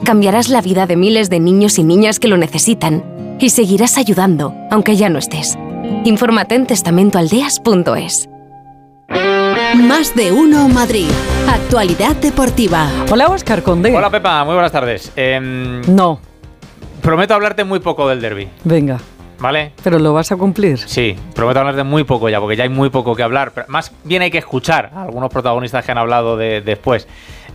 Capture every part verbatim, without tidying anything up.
cambiarás la vida de miles de niños y niñas que lo necesitan y seguirás ayudando, aunque ya no estés. Infórmate en testamentoaldeas punto es. Más de uno Madrid. Actualidad deportiva. Hola, Óscar Conde. Hola, Pepa. Muy buenas tardes. Eh, no. Prometo hablarte muy poco del derbi. Venga. ¿Vale? ¿Pero lo vas a cumplir? Sí, prometo hablar de muy poco ya, porque ya hay muy poco que hablar. Pero más bien hay que escuchar a algunos protagonistas que han hablado de, después.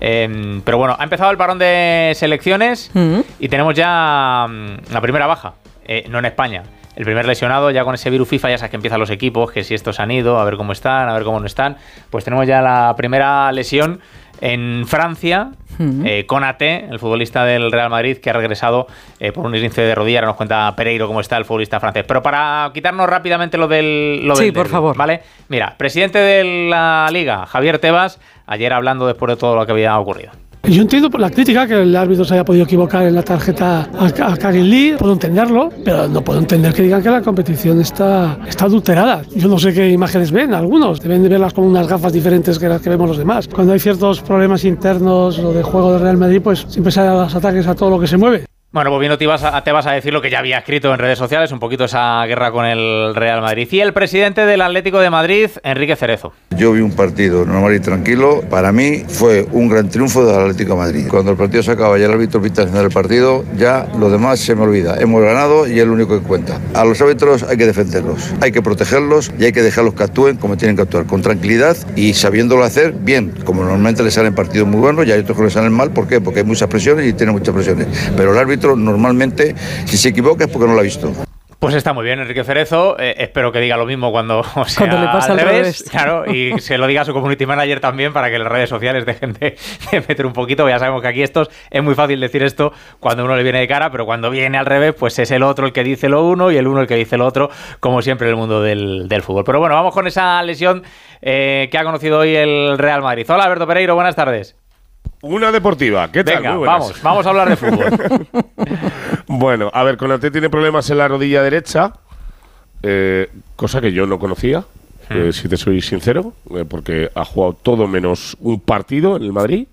Eh, pero bueno, ha empezado el parón de selecciones ¿Mm? y tenemos ya um, la primera baja, eh, no en España. El primer lesionado, ya con ese virus FIFA, ya sabes que empiezan los equipos, que si estos han ido, a ver cómo están, a ver cómo no están. Pues tenemos ya la primera lesión en Francia, uh-huh. eh, Konaté, el futbolista del Real Madrid, que ha regresado eh, por un esguince de rodilla. Ahora nos cuenta Pereiro cómo está el futbolista francés. Pero para quitarnos rápidamente lo del lo Sí, del por derbi, favor. ¿vale? Mira, presidente de la Liga, Javier Tebas, ayer hablando después de todo lo que había ocurrido. Yo entiendo por la crítica que el árbitro se haya podido equivocar en la tarjeta a, a Karin Lee, puedo entenderlo, pero no puedo entender que digan que la competición está, está adulterada. Yo no sé qué imágenes ven algunos, deben de verlas con unas gafas diferentes que las que vemos los demás. Cuando hay ciertos problemas internos o de juego del Real Madrid, pues siempre se dan los ataques a todo lo que se mueve. Bueno, pues bien, te vas, a, te vas a decir lo que ya había escrito en redes sociales, un poquito esa guerra con el Real Madrid. Y el presidente del Atlético de Madrid, Enrique Cerezo. Yo vi un partido normal y tranquilo. Para mí fue un gran triunfo del Atlético de Madrid. Cuando el partido se acaba y el árbitro pita al final del partido, ya lo demás se me olvida. Hemos ganado y es lo único que cuenta. A los árbitros hay que defenderlos, hay que protegerlos y hay que dejarlos que actúen como tienen que actuar, con tranquilidad y sabiéndolo hacer bien, como normalmente les salen partidos muy buenos y hay otros que les salen mal. ¿Por qué? Porque hay muchas presiones y tienen muchas presiones. Pero el árbitro normalmente, si se equivoca es porque no lo ha visto. Pues está muy bien, Enrique Cerezo. Eh, espero que diga lo mismo cuando, o sea, cuando le pasa al revés, revés. Claro, y se lo diga a su community manager también para que las redes sociales dejen de, de meter un poquito. Ya sabemos que aquí estos es muy fácil decir esto cuando uno le viene de cara, pero cuando viene al revés, pues es el otro el que dice lo uno y el uno el que dice lo otro, como siempre en el mundo del, del fútbol. Pero bueno, vamos con esa lesión eh, que ha conocido hoy el Real Madrid. Hola, Alberto Pereiro, buenas tardes. Una deportiva, ¿qué tal? Venga, Muy vamos, vamos a hablar de fútbol. Bueno, a ver, Konaté tiene problemas en la rodilla derecha, eh, cosa que yo no conocía, hmm. eh, si te soy sincero, eh, porque ha jugado todo menos un partido en el Madrid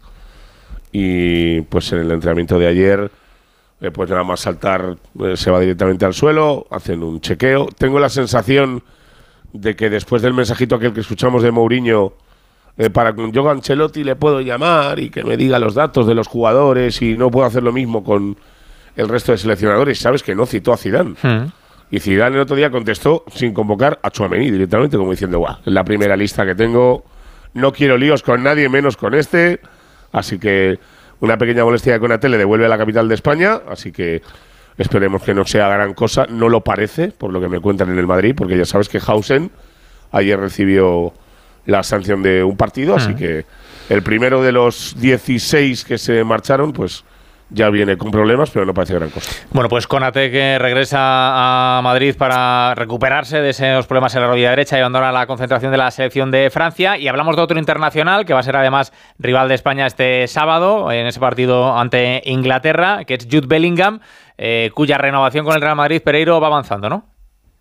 y pues en el entrenamiento de ayer, eh, pues nada más saltar, eh, se va directamente al suelo, hacen un chequeo. Tengo la sensación de que después del mensajito aquel que escuchamos de Mourinho, Eh, para que yo a Ancelotti le puedo llamar y que me diga los datos de los jugadores y no puedo hacer lo mismo con el resto de seleccionadores. Sabes que no citó a Zidane. Hmm. Y Zidane el otro día contestó sin convocar a Tchouaméni directamente, como diciendo, guau, es la primera lista que tengo, no quiero líos con nadie menos con este. Así que una pequeña molestia de Konaté le devuelve a la capital de España, así que esperemos que no sea gran cosa. No lo parece, por lo que me cuentan en el Madrid, porque ya sabes que Hausen ayer recibió la sanción de un partido, así que el primero de los dieciséis que se marcharon, pues ya viene con problemas, pero no parece gran cosa. Bueno, pues Konaté, que regresa a Madrid para recuperarse de esos problemas en la rodilla derecha y abandona la concentración de la selección de Francia. Y hablamos de otro internacional, que va a ser además rival de España este sábado, en ese partido ante Inglaterra, que es Jude Bellingham, eh, cuya renovación con el Real Madrid, Pereiro, va avanzando, ¿no?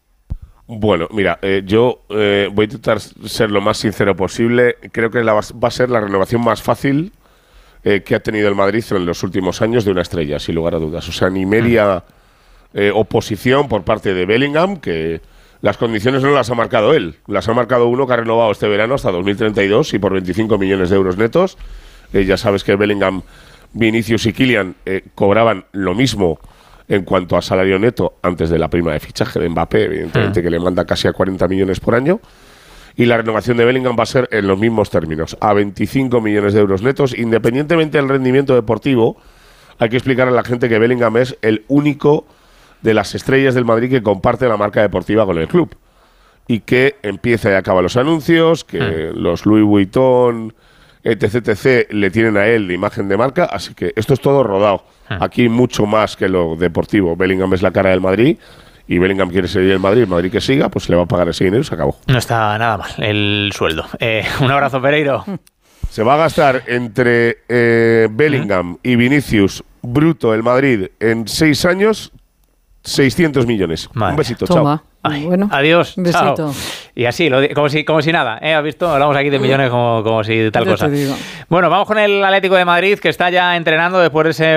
Bueno, mira, eh, yo eh, voy a intentar ser lo más sincero posible. Creo que la, va a ser la renovación más fácil eh, que ha tenido el Madrid en los últimos años de una estrella, sin lugar a dudas. O sea, ni media eh, oposición por parte de Bellingham, que las condiciones no las ha marcado él. Las ha marcado uno que ha renovado este verano hasta dos mil treinta y dos y por veinticinco millones de euros netos. Eh, ya sabes que Bellingham, Vinicius y Kylian eh, cobraban lo mismo en cuanto a salario neto antes de la prima de fichaje de Mbappé, evidentemente, hmm. que le manda casi a cuarenta millones por año. Y la renovación de Bellingham va a ser en los mismos términos, a veinticinco millones de euros netos. Independientemente del rendimiento deportivo, hay que explicar a la gente que Bellingham es el único de las estrellas del Madrid que comparte la marca deportiva con el club. Y que empieza y acaba los anuncios, que hmm. los Louis Vuitton, etc, etc, le tienen a él de imagen de marca, así que esto es todo rodado. Aquí mucho más que lo deportivo. Bellingham es la cara del Madrid y Bellingham quiere seguir el Madrid, el Madrid que siga, pues le va a pagar ese dinero y se acabó. No está nada mal el sueldo. Eh, un abrazo, Pereiro. Se va a gastar entre eh, Bellingham ¿Mm? y Vinicius bruto el Madrid en seis años seiscientos millones. Madre. Un besito, Toma. chao. Ay, bueno, adiós, un besito. Chao. Y así, lo, como, si, como si nada, ¿eh? ¿Has visto? Hablamos aquí de millones como, como si tal Yo cosa. te digo. Bueno, vamos con el Atlético de Madrid, que está ya entrenando después de ese